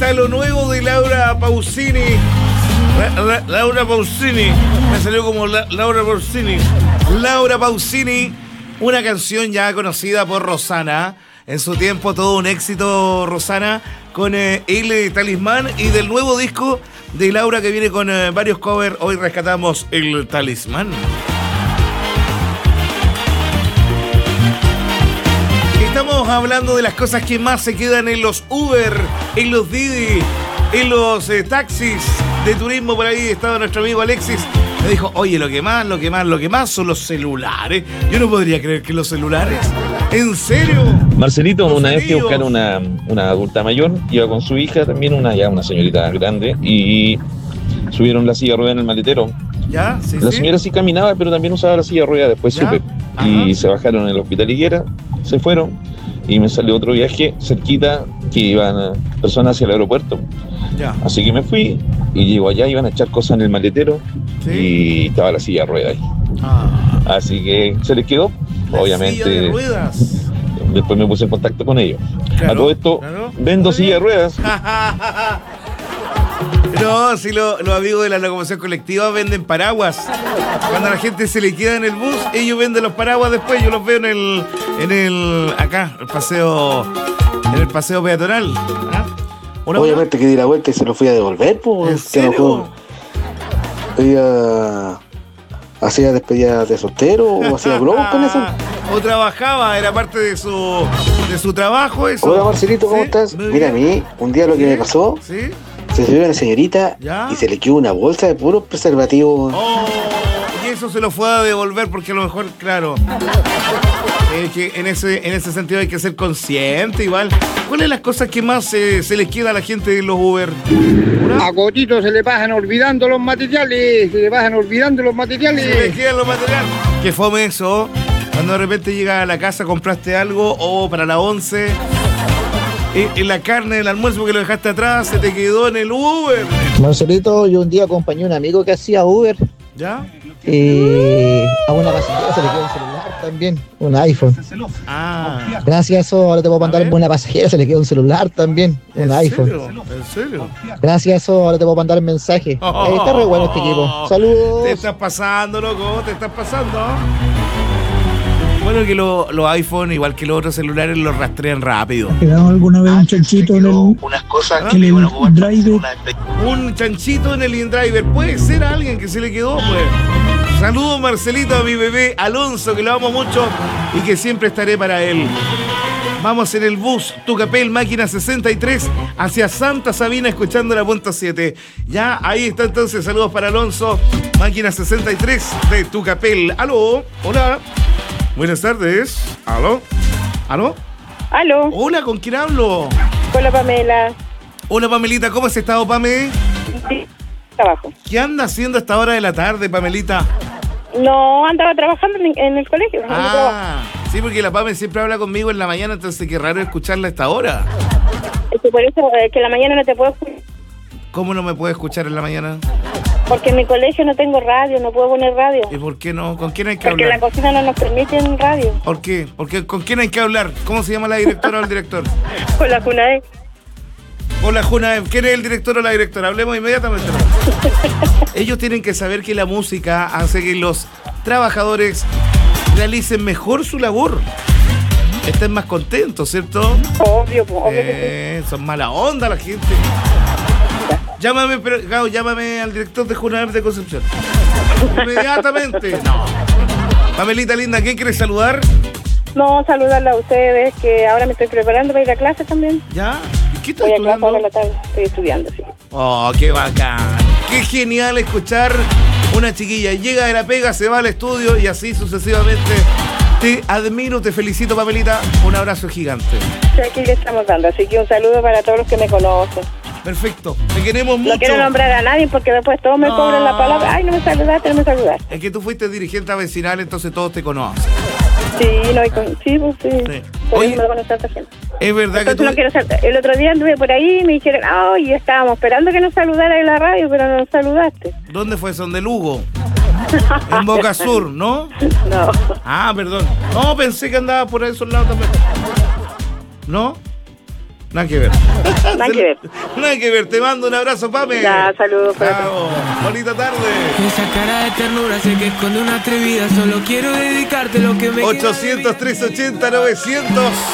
está lo nuevo de Laura Pausini. Laura Pausini. Me salió como Laura Pausini. Laura Pausini, una canción ya conocida por Rosana. En su tiempo todo un éxito, Rosana, con El Talismán. Y del nuevo disco de Laura que viene con varios covers, hoy rescatamos El Talismán. Estamos hablando de las cosas que más se quedan en los Uber, en los Didi, en los taxis de turismo. Por ahí estaba nuestro amigo Alexis. Me dijo, oye, lo que más son los celulares. Yo no podría creer que los celulares. ¿En serio? Marcelito, una vez que buscaron una adulta mayor, iba con su hija también, una señorita grande, y subieron la silla de ruedas en el maletero. ¿Ya? Sí, la señora sí caminaba, pero también usaba la silla de ruedas, después supe. Ajá. Y se bajaron en el Hospital Higuera, se fueron, y me salió otro viaje cerquita, que iban personas hacia el aeropuerto. Ya. Así que me fui, y llego allá, iban a echar cosas en el maletero, ¿sí? Y estaba la silla de ruedas ahí. Así que se les quedó, obviamente. Silla de ruedas. Después me puse en contacto con ellos. Claro, a todo esto, vendo silla de ruedas. No, si los amigos de la locomoción colectiva venden paraguas. Cuando a la gente se le queda en el bus, ellos venden los paraguas después. Yo los veo acá, en el paseo peatonal. ¿Ah? Obviamente que di la vuelta y se lo fui a devolver, pues. ¿En serio? ¿Hacía despedida de soltero o hacía globos con eso? O trabajaba, era parte de su trabajo eso. Hola Marcelito, ¿cómo estás? Mira, a mí, un día lo que me pasó, ¿sí? Se subió una señorita y se le quedó una bolsa de puros preservativos. Y eso se lo fue a devolver porque a lo mejor, claro, que en ese sentido hay que ser consciente igual. ¿Cuáles son las cosas que más se les queda a la gente de los Uber? A Cotito se le pasan olvidando los materiales. Se le quedan los materiales. Qué fome eso. Cuando de repente llegas a la casa, compraste algo o para la 11, en la carne del almuerzo porque lo dejaste atrás, se te quedó en el Uber. Marcelito, yo un día acompañé a un amigo que hacía Uber. ¿Ya? A una pasajera se le quedó un celular también, un iPhone. Gracias a eso ahora te puedo mandar una pasajera, se le quedó un celular también, un iPhone. ¿En serio? Gracias a eso ahora te puedo mandar un mensaje. Está re bueno este equipo. Saludos. Te estás pasando, loco, te estás pasando. Bueno, que los iPhone, igual que los otros celulares, los rastrean rápido. ¿Quedaba alguna vez un chanchito en el InDriver? Un chanchito en el InDriver. Puede ser alguien que se le quedó, pues. Saludos, Marcelito, a mi bebé Alonso, que lo amo mucho y que siempre estaré para él. Vamos en el bus Tucapel, máquina 63, hacia Santa Sabina, escuchando la punta 7. Ya, ahí está entonces, saludos para Alonso, máquina 63 de Tucapel. Aló, hola. Buenas tardes. ¿Aló? ¿Aló? ¿Aló? Hola, ¿con quién hablo? Con la Pamela. Hola, Pamelita, ¿cómo has estado, Pame? Sí, trabajo. ¿Qué anda haciendo a esta hora de la tarde, Pamelita? No, andaba trabajando en el colegio. Sí, porque la Pame siempre habla conmigo en la mañana, entonces qué raro escucharla a esta hora. Es que por eso que en la mañana no te puedo escuchar. ¿Cómo no me puede escuchar en la mañana? Porque en mi colegio no tengo radio, no puedo poner radio. ¿Y por qué no? ¿Con quién hay que hablar? Porque la cocina no nos permite en radio. ¿Por qué? ¿Con quién hay que hablar? ¿Cómo se llama la directora o el director? Con la Junae. Con la Junae. ¿Quién es el director o la directora? Hablemos inmediatamente. Ellos tienen que saber que la música hace que los trabajadores realicen mejor su labor. Estén más contentos, ¿cierto? Obvio que sí. Son mala onda la gente. Llámame, Gao, llámame al director de Junae de Concepción. Inmediatamente. No. Pamelita linda, ¿qué quieres saludar? No, saludarla a ustedes, que ahora me estoy preparando para ir a clase también. ¿Ya? ¿Y qué estás estudiando? Voy a clase ahora estudiando? en la tarde, estoy estudiando, sí. Oh, qué bacán. Qué genial escuchar una chiquilla. Llega de la pega, se va al estudio y así sucesivamente. Te admiro, te felicito, Pamelita. Un abrazo gigante. Sí, aquí le estamos dando, así que un saludo para todos los que me conocen. Perfecto, te queremos mucho. No quiero nombrar a nadie porque después todos me cobran la palabra. Ay, no me saludaste. Es que tú fuiste dirigente vecinal, entonces todos te conocen. Sí, sí. Por eso me conoce tanta gente. Es verdad. Entonces, que tú... no quiero el otro día anduve por ahí y me dijeron, y estábamos esperando que nos saludara en la radio, pero no nos saludaste. ¿Dónde fue? ¿Son de Lugo? En Boca Sur, ¿no? No. Perdón. No, pensé que andaba por esos lados también. ¿No? Nada que ver. Nada que ver. Nada que ver. Te mando un abrazo, Pame. Ya, saludos. Chao. Bonita tarde. Esa cara de ternura sé que esconde una atrevida. Solo quiero dedicarte lo que me 800-380-900.